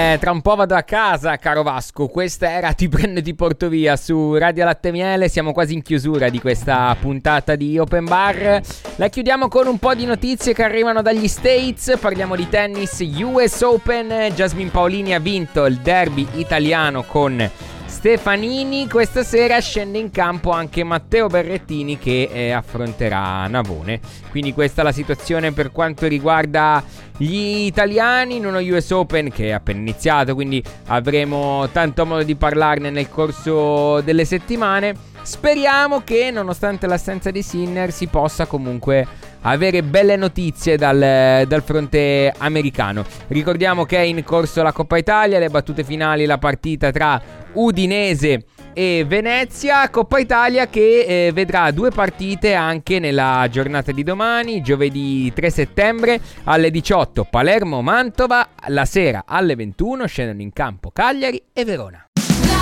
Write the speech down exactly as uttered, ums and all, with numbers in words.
Eh, tra un po' vado a casa, caro Vasco. Questa era Ti prendo e ti porto via su Radio Latte Miele. Siamo quasi in chiusura di questa puntata di Open Bar. La chiudiamo con un po' di notizie che arrivano dagli States. Parliamo di tennis, U S Open. Jasmine Paolini ha vinto il derby italiano con Stefanini. Questa sera scende in campo anche Matteo Berrettini che eh, affronterà Navone. Quindi questa è la situazione per quanto riguarda gli italiani in uno U S Open che è appena iniziato, quindi avremo tanto modo di parlarne nel corso delle settimane. Speriamo che nonostante l'assenza di Sinner si possa comunque avere belle notizie dal, dal fronte americano. Ricordiamo che è in corso la Coppa Italia, le battute finali, la partita tra Udinese e Venezia. Coppa Italia che eh, vedrà due partite anche nella giornata di domani, giovedì tre settembre alle diciotto Palermo-Mantova, la sera alle ventuno scendono in campo Cagliari e Verona.